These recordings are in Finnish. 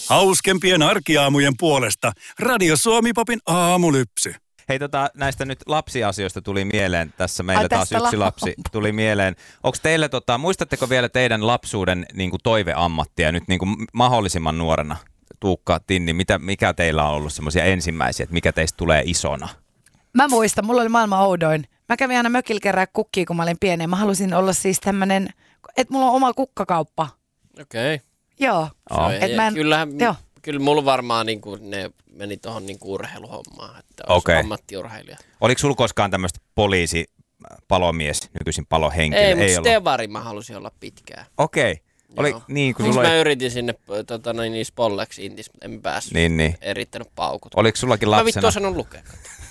Hauskempien arkiaamujen puolesta Radio Suomi-popin aamulypsy. Hei, näistä nyt lapsiasioista tuli mieleen. Tässä meillä taas yksi lapsi tuli mieleen. Onko teille, muistatteko vielä teidän lapsuuden niin kuin toiveammattia nyt niin kuin mahdollisimman nuorena? Tuukka, Tinni, mikä teillä on ollut semmoisia ensimmäisiä, että mikä teistä tulee isona? Mä muistan, mulla oli maailman oudoin. Mä kävin aina mökillä kerää kukkia, kun mä olin pieni. Mä halusin olla siis tämmönen, että mulla on oma kukkakauppa. Okei. Joo. Kyllä mulla varmaan niin kuin, ne meni tuohon niin urheiluhommaan, että olisi ammattiurheilija. Oliko sulla koskaan tämmöistä poliisi, palomies, nykyisin palohenkilö? Ei, mutta stevari mä halusin olla pitkään. Okei. Oli, niin, kun mä yritin sinne spolleksi intis, en päässyt. Niin. Erittänyt paukut. Oliko sullakin lapsena? Mä vittu osannut lukea.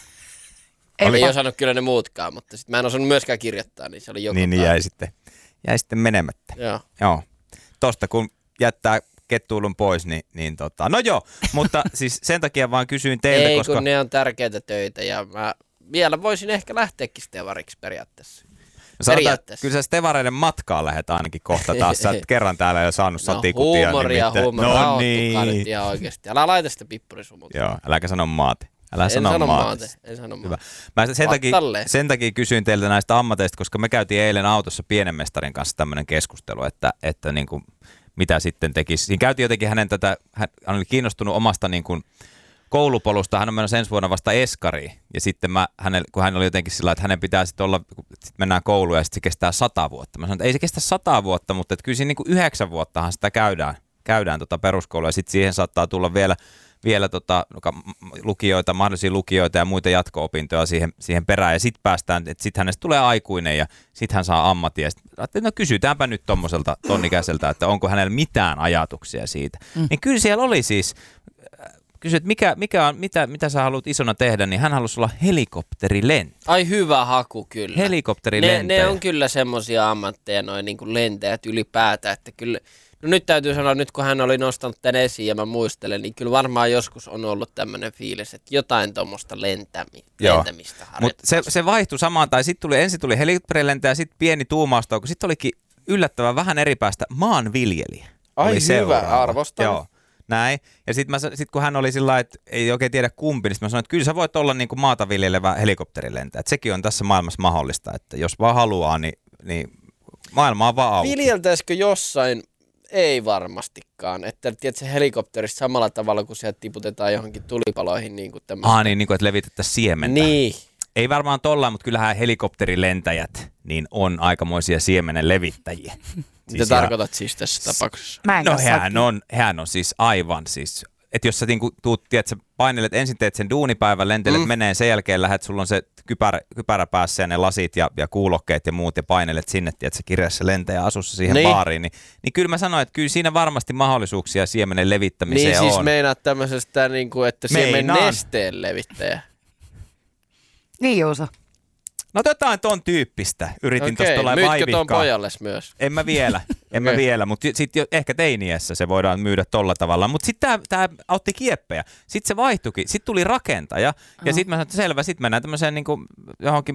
Ei osannut kyllä ne muutkaan, mutta sit mä en osannut myöskään kirjoittaa, niin se oli joka Niin jäi sitten menemättä. Joo. Tosta kun jättää kettuilun pois, no joo, mutta siis sen takia vaan kysyin teiltä, ei, koska... kun ne on tärkeitä töitä ja mä vielä voisin ehkä lähteäkin stevariksi periaatteessa. Kyllä sä stevareiden matkaan lähdet ainakin kohta taas. Sä et kerran täällä jo saanut satikutia. Huumoria. No niin. Nyt ihan oikeasti. Älä laita sitä pippurisumuutta. Joo, äläkä sano maate. En sano maate. Mä sen takia kysyin teiltä näistä ammateista, koska me käytiin eilen autossa pienen mestarin kanssa tämmöinen keskustelu, että niin kuin, mitä sitten tekisi. Siinä käytiin jotenkin hän oli kiinnostunut omasta niin kuin koulupolusta, hän on menossa ensi vuonna vasta eskariin, ja sitten kun hän oli jotenkin sillä, että hänen pitää sitten olla, sit mennään kouluun ja sitten se kestää 100 vuotta. Mä sanoin, että ei se kestä 100 vuotta, mutta että kyllä siinä niin kuin 9 vuottahan sitä käydään peruskoulua, ja sitten siihen saattaa tulla vielä lukijoita, mahdollisia lukijoita ja muita jatko-opintoja siihen perään, ja sitten päästään, että sitten hänestä tulee aikuinen, ja sitten hän saa ammatin, ja sitten no kysytäänpä nyt tommoselta tonnikäiseltä, että onko hänellä mitään ajatuksia siitä. Niin kyllä siellä oli siis... Kysyt, mitä sä haluat isona tehdä, niin hän halusi olla helikopterilentäjä. Ai hyvä haku kyllä. Helikopterilentäjä. Ne on kyllä semmoisia ammatteja, noin niin kuin lentäjät ylipäätään, että kyllä, no nyt täytyy sanoa, nyt kun hän oli nostanut tämän esiin ja mä muistelen, niin kyllä varmaan joskus on ollut tämmöinen fiilis, että jotain tuommoista lentämistä harjoittaa. Mutta se vaihtui samaan, tai ensin tuli helikopterilentäjä, sitten pieni tuumaustauko, sitten olikin yllättävän vähän eri päästä maanviljelijä. Ai hyvä, arvostan. Joo. Näin. Ja sitten kun hän oli sillä lailla, että ei oikein tiedä kumpi, niin mä sanoin, että kyllä sä voit olla niin kuin maata viljelevä helikopterilentäjä. Että sekin on tässä maailmassa mahdollista, että jos vaan haluaa, niin maailma on vaan auki. Viljeltäisikö jossain? Ei varmastikaan. Että tiedätkö, helikopterissa samalla tavalla, kun sieltä tiputetaan johonkin tulipaloihin. Niin kuin tämmöistä. Niin kuin että levitettäisiin siementä. Niin. Ei varmaan tollaan, mutta kyllähän helikopterilentäjät niin on aikamoisia siemenen levittäjiä. Mitä tarkoitat siis tässä tapauksessa? No hän on siis aivan siis, että jos sä niinku painelet, ensin teet sen duunipäivän, lentelet menee, sen jälkeen lähdet, sulla on se kypärä päässä ja ne lasit ja kuulokkeet ja muut ja painelet sinne, että sä kirjassa lentäjä asussa siihen baariin, niin kyllä mä sanoin, että kyllä siinä varmasti mahdollisuuksia siemenen levittämiseen on. Niin siis meinaat tämmöisestä, niinku, että siemen nesteen levittäjä. Niin Juuso. No jotain ton tyyppistä. Yritin tuosta olla vaivihkaa. Myytkö ton pojalles myös? En mä vielä, mutta sitten ehkä teiniässä se voidaan myydä tolla tavalla. Mutta sitten tää otti kieppejä. Sitten se vaihtuikin. Sitten tuli rakentaja. Ja sitten mä sanoin, että selvä, sitten mennään tämmöiseen niinku johonkin